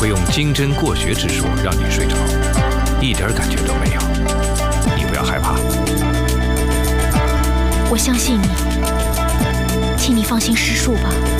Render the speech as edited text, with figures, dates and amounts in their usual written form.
会用经针过穴之术让你睡着，一点感觉都没有。你不要害怕。 我相信你，请你放心施术吧。